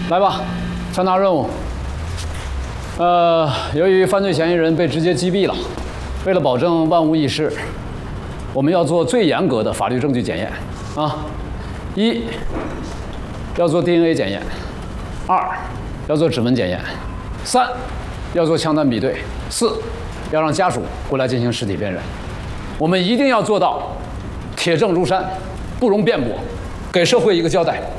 来吧，传达任务。由于犯罪嫌疑人被直接击毙了，为了保证万无一失，我们要做最严格的法律证据检验啊。一，要做 DNA 检验；二，要做指纹检验；三，要做枪弹比对；四，要让家属过来进行尸体辨认。我们一定要做到铁证如山，不容辩驳，给社会一个交代。